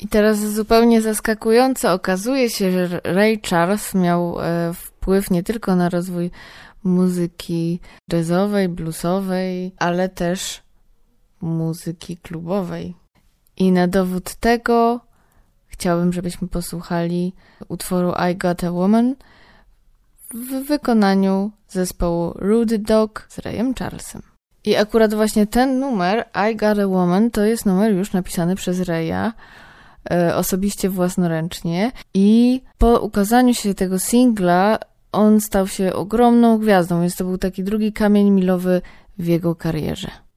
I teraz zupełnie zaskakująco okazuje się, że Ray Charles miał wpływ nie tylko na rozwój muzyki jazzowej, bluesowej, ale też muzyki klubowej. I na dowód tego chciałabym, żebyśmy posłuchali utworu I Got a Woman w wykonaniu zespołu Rude Dog z Rayem Charlesem. I akurat właśnie ten numer, I Got a Woman, to jest numer już napisany przez Raya osobiście własnoręcznie i po ukazaniu się tego singla on stał się ogromną gwiazdą, więc to był taki drugi kamień milowy w jego karierze.